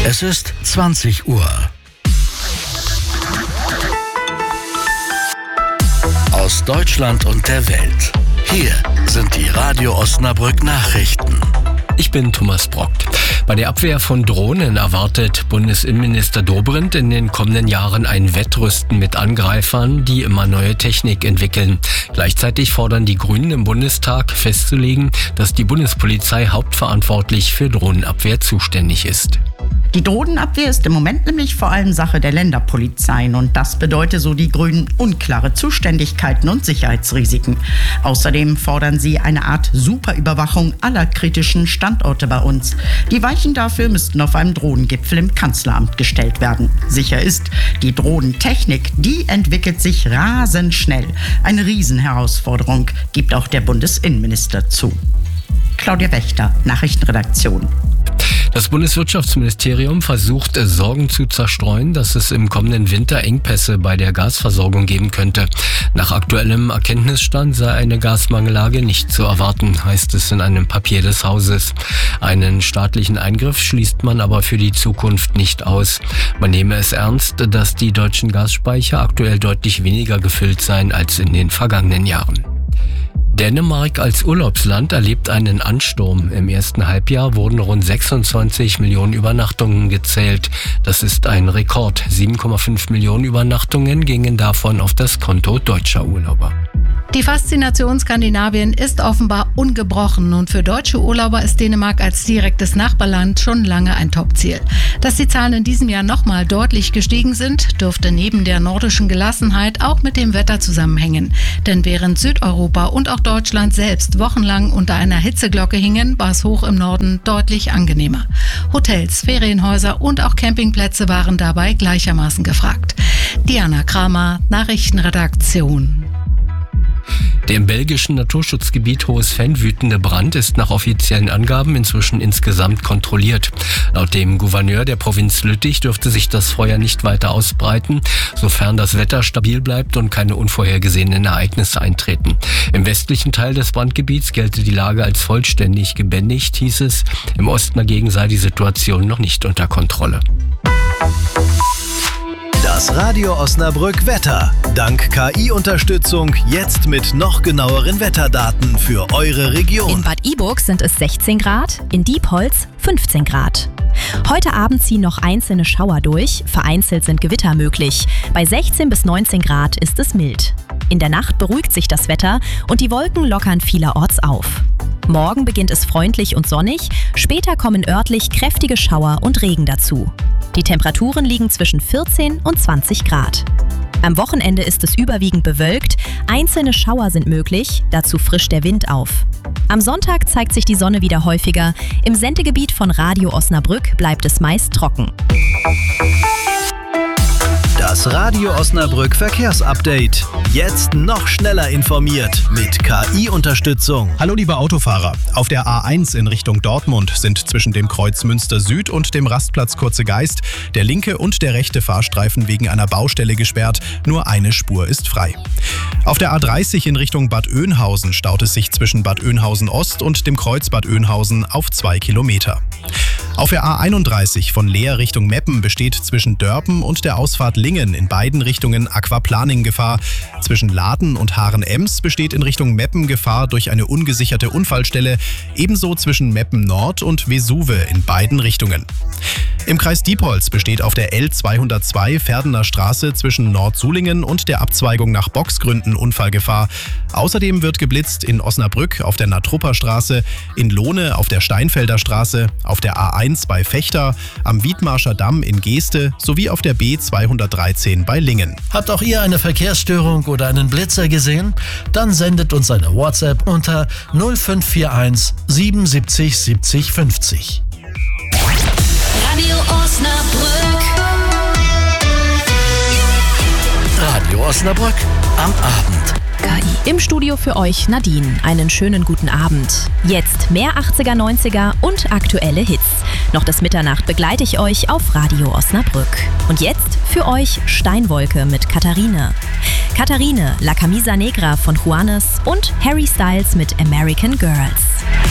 Es ist 20 Uhr. Aus Deutschland und der Welt. Hier sind die Radio Osnabrück Nachrichten. Ich bin Thomas Brock. Bei der Abwehr von Drohnen erwartet Bundesinnenminister Dobrindt in den kommenden Jahren ein Wettrüsten mit Angreifern, die immer neue Technik entwickeln. Gleichzeitig fordern die Grünen im Bundestag festzulegen, dass die Bundespolizei hauptverantwortlich für Drohnenabwehr zuständig ist. Die Drohnenabwehr ist im Moment nämlich vor allem Sache der Länderpolizeien und das bedeutet, so die Grünen, unklare Zuständigkeiten und Sicherheitsrisiken. Außerdem fordern sie eine Art Superüberwachung aller kritischen Standorte bei uns. Die Weichen dafür müssten auf einem Drohnengipfel im Kanzleramt gestellt werden. Sicher ist, die Drohnentechnik, die entwickelt sich rasend schnell. Eine Riesenherausforderung, gibt auch der Bundesinnenminister zu. Claudia Wächter, Nachrichtenredaktion. Das Bundeswirtschaftsministerium versucht, Sorgen zu zerstreuen, dass es im kommenden Winter Engpässe bei der Gasversorgung geben könnte. Nach aktuellem Erkenntnisstand sei eine Gasmangellage nicht zu erwarten, heißt es in einem Papier des Hauses. Einen staatlichen Eingriff schließt man aber für die Zukunft nicht aus. Man nehme es ernst, dass die deutschen Gasspeicher aktuell deutlich weniger gefüllt seien als in den vergangenen Jahren. Dänemark als Urlaubsland erlebt einen Ansturm. Im ersten Halbjahr wurden rund 26 Millionen Übernachtungen gezählt. Das ist ein Rekord. 7,5 Millionen Übernachtungen gingen davon auf das Konto deutscher Urlauber. Die Faszination Skandinavien ist offenbar ungebrochen und für deutsche Urlauber ist Dänemark als direktes Nachbarland schon lange ein Topziel. Dass die Zahlen in diesem Jahr nochmal deutlich gestiegen sind, dürfte neben der nordischen Gelassenheit auch mit dem Wetter zusammenhängen. Denn während Südeuropa und auch Deutschland selbst wochenlang unter einer Hitzeglocke hingen, war es hoch im Norden deutlich angenehmer. Hotels, Ferienhäuser und auch Campingplätze waren dabei gleichermaßen gefragt. Diana Kramer, Nachrichtenredaktion. Der im belgischen Naturschutzgebiet Hohes-Venn wütende Brand ist nach offiziellen Angaben inzwischen insgesamt kontrolliert. Laut dem Gouverneur der Provinz Lüttich dürfte sich das Feuer nicht weiter ausbreiten, sofern das Wetter stabil bleibt und keine unvorhergesehenen Ereignisse eintreten. Im westlichen Teil des Brandgebiets gelte die Lage als vollständig gebändigt, hieß es. Im Osten dagegen sei die Situation noch nicht unter Kontrolle. Das Radio Osnabrück Wetter. Dank KI-Unterstützung jetzt mit noch genaueren Wetterdaten für eure Region. In Bad Iburg sind es 16 Grad, in Diepholz 15 Grad. Heute Abend ziehen noch einzelne Schauer durch, vereinzelt sind Gewitter möglich. Bei 16 bis 19 Grad ist es mild. In der Nacht beruhigt sich das Wetter und die Wolken lockern vielerorts auf. Morgen beginnt es freundlich und sonnig, später kommen örtlich kräftige Schauer und Regen dazu. Die Temperaturen liegen zwischen 14 und 20 Grad. Am Wochenende ist es überwiegend bewölkt, einzelne Schauer sind möglich, dazu frischt der Wind auf. Am Sonntag zeigt sich die Sonne wieder häufiger, im Sendegebiet von Radio Osnabrück bleibt es meist trocken. Das Radio Osnabrück Verkehrsupdate. Jetzt noch schneller informiert mit KI-Unterstützung. Hallo liebe Autofahrer. Auf der A1 in Richtung Dortmund sind zwischen dem Kreuz Münster Süd und dem Rastplatz Kurze Geist der linke und der rechte Fahrstreifen wegen einer Baustelle gesperrt. Nur eine Spur ist frei. Auf der A30 in Richtung Bad Oeynhausen staut es sich zwischen Bad Oeynhausen Ost und dem Kreuz Bad Oeynhausen auf 2 Kilometer. Auf der A31 von Leer Richtung Meppen besteht zwischen Dörpen und der Ausfahrt Lingen in beiden Richtungen Aquaplaning-Gefahr. Zwischen Laden und Haaren-Ems besteht in Richtung Meppen Gefahr durch eine ungesicherte Unfallstelle, ebenso zwischen Meppen Nord und Vesuve in beiden Richtungen. Im Kreis Diepholz besteht auf der L202 Verdener Straße zwischen Nord-Sulingen und der Abzweigung nach Boxgründen Unfallgefahr. Außerdem wird geblitzt in Osnabrück auf der Natrupper Straße, in Lohne auf der Steinfelder Straße, auf der A1 bei Vechta, am Wiedmarscher Damm in Geeste sowie auf der B213 bei Lingen. Habt auch ihr eine Verkehrsstörung oder einen Blitzer gesehen? Dann sendet uns eine WhatsApp unter 0541 77 70 50. Radio Osnabrück. Radio Osnabrück am Abend. KI. Im Studio für euch Nadine. Einen schönen guten Abend. Jetzt mehr 80er, 90er und aktuelle Hits. Noch bis Mitternacht begleite ich euch auf Radio Osnabrück. Und jetzt für euch Steinwolke mit Katharine. Katharine, La Camisa Negra von Juanes und Harry Styles mit American Girls.